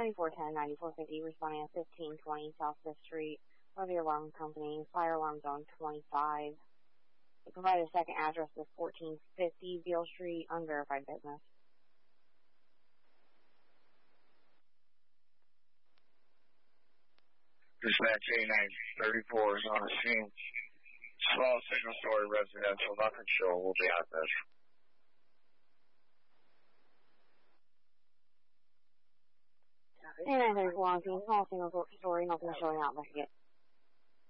9410, 9450, responding at 1520 South 5th Street, Levy Alarm Company, fire alarm zone 25. The provided second address is 1450 Beale Street, unverified business. Dispatch 8934 is on the scene. Small single-story residential, nothing show. We'll be out there. And I think one small single story, nothing showing out. Let's get